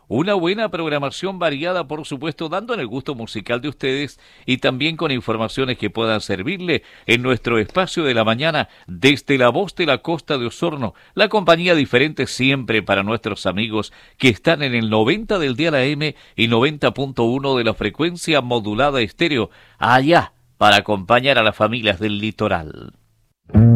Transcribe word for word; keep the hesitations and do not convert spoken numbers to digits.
Una buena programación variada, por supuesto, dando en el gusto musical de ustedes y también con informaciones que puedan servirle en nuestro espacio de la mañana desde la voz de la costa de Osorno. La compañía diferente siempre para nuestros amigos que están en el noventa del dial A M y noventa punto uno de la frecuencia modulada estéreo, allá para acompañar a las familias del litoral.